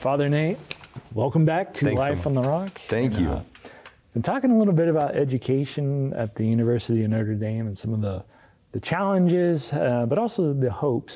Father Nate, welcome back to Thanks so Life on much. the Rock. Thank you. Been talking a little bit about education at the University of Notre Dame and some of the challenges, but also the hopes